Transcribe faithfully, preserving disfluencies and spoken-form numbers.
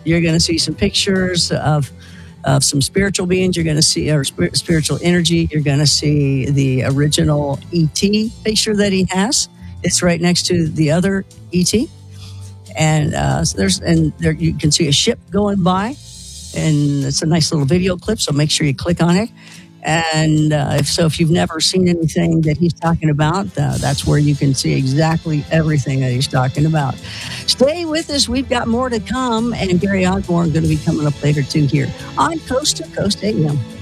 You're going to see some pictures of of some spiritual beings. You're going to see or spir- spiritual energy. You're going to see the original E T picture that he has. It's right next to the other E T, and uh, so there's and there you can see a ship going by, and it's a nice little video clip. So make sure you click on it. And uh, if so, if you've never seen anything that he's talking about, uh, that's where you can see exactly everything that he's talking about. Stay with us. We've got more to come. And Gary Osborne going to be coming up later, too, here on Coast to Coast A M.